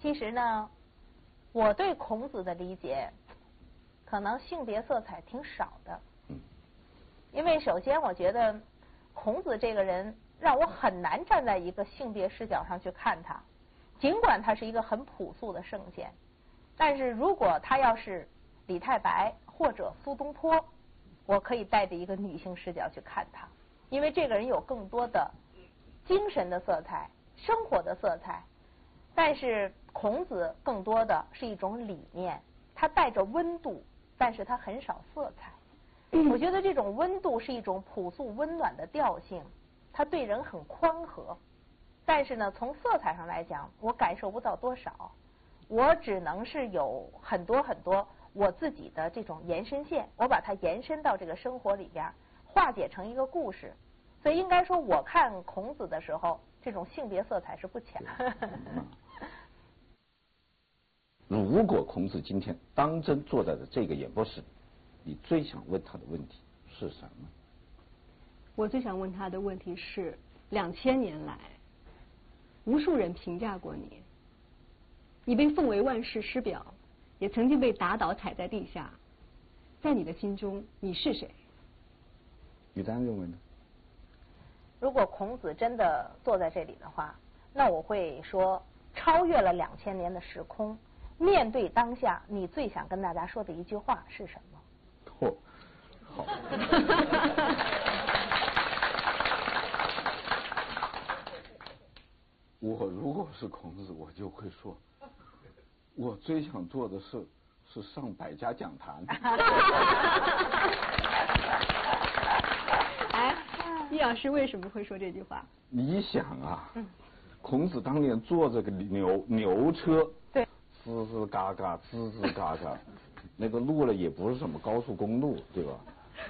其实呢，我对孔子的理解，可能性别色彩挺少的。因为首先我觉得孔子这个人让我很难站在一个性别视角上去看他，尽管他是一个很朴素的圣贤，但是如果他要是李太白或者苏东坡，我可以带着一个女性视角去看他，因为这个人有更多的精神的色彩、生活的色彩。但是孔子更多的是一种理念，他带着温度，但是他很少色彩。我觉得这种温度是一种朴素温暖的调性，他对人很宽和。但是呢，从色彩上来讲，我感受不到多少，我只能是有很多很多我自己的这种延伸线，我把它延伸到这个生活里边，化解成一个故事。所以应该说，我看孔子的时候，这种性别色彩是不强。 如果孔子今天当真坐在了这个演播室，你最想问他的问题是什么？ 我最想问他的问题是：2000年来，无数人评价过你，你被奉为万世师表，也曾经被打倒踩在地下，在你的心中，你是谁？ 于丹认为呢？ 如果孔子真的坐在这里的话，那我会说，超越了2000年的时空，面对当下，你最想跟大家说的一句话是什么？ 哦，好。我如果是孔子，我就会说，我最想做的事是上百家讲坛。 哎，易老师为什么会说这句话？ 你想啊，孔子当年坐这个牛车， 对， 吱吱嘎嘎，吱吱嘎嘎，那个路了也不是什么高速公路，对吧？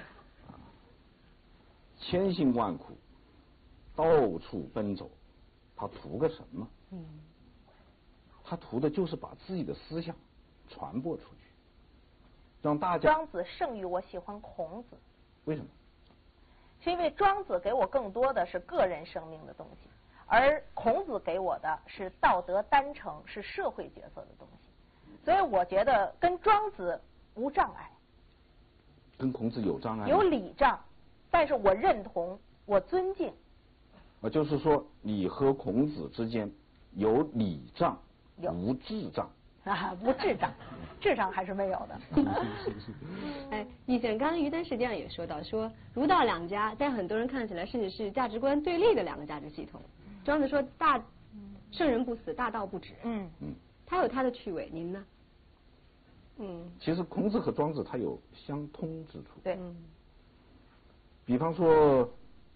千辛万苦，到处奔走，他图个什么？他图的就是把自己的思想传播出去，让大家。 庄子胜于我喜欢孔子。 为什么？ 是因为庄子给我更多的是个人生命的东西，而孔子给我的是道德单诚，是社会角色的东西。所以我觉得跟庄子无障碍。 跟孔子有障碍？ 有礼障，但是我认同，我尊敬。 就是说，你和孔子之间有礼障，无智障。 无智障，智障还是没有的。 哎，以前刚刚于丹实际上也说到，说儒道两家，在很多人看起来甚至是价值观对立的两个价值系统。庄子说圣人不死，大道不止。他有他的趣味，您呢？ 其实孔子和庄子他有相通之处。 对。 比方说，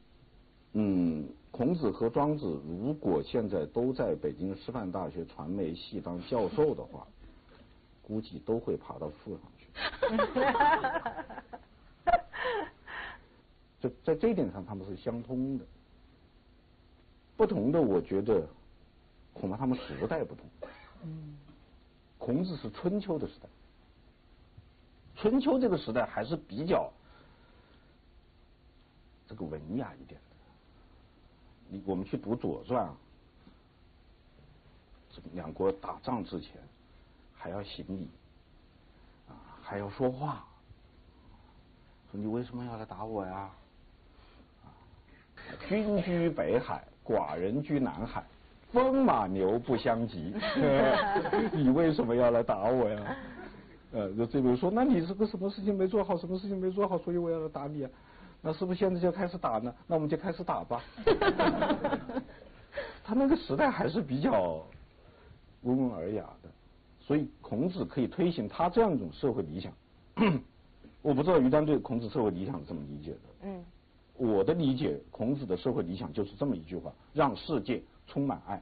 孔子和庄子如果现在都在北京师范大学传媒系当教授的话，估计都会爬到树上去。就在这一点上，他们是相通的。不同的，我觉得恐怕他们时代不同。孔子是春秋的时代，春秋这个时代还是比较这个文雅一点的。我们去读《左传》，这个两国打仗之前还要行礼，还要说话，说你为什么要来打我呀？君居北海，寡人居南海，风马牛不相及。你为什么要来打我呀？就这边说，那你这个什么事情没做好，什么事情没做好，所以我要来打你啊。那是不是现在就开始打呢？那我们就开始打吧。他那个时代还是比较温文尔雅的，所以孔子可以推行他这样一种社会理想。我不知道于丹对孔子社会理想是怎么理解的。我的理解，孔子的社会理想就是这么一句话：让世界充满爱。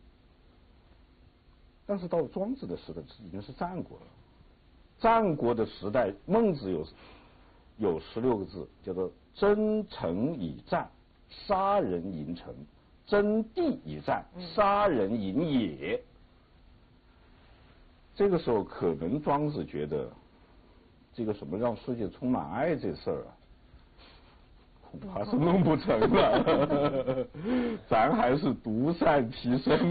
但是到了庄子的时代，这已经是战国了。战国的时代，孟子有16个字，叫做争城以战，杀人营城；争地以战，杀人营野。这个时候，可能庄子觉得，这个什么让世界充满爱这事儿啊，恐怕是弄不成了。咱还是独善其身。